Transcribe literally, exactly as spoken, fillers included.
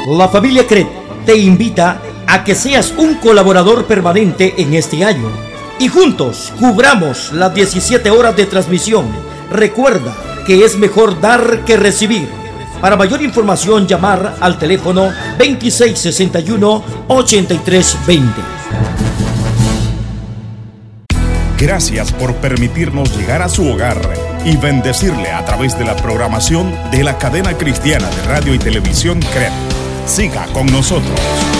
La familia Cret te invita a que seas un colaborador permanente en este año y juntos cubramos las diecisiete horas de transmisión. Recuerda que es mejor dar que recibir. Para mayor información, llamar al teléfono veintiséis sesenta y uno, ochenta y tres veinte. Gracias por permitirnos llegar a su hogar y bendecirle a través de la programación de la cadena cristiana de radio y televisión C R E P. Siga con nosotros.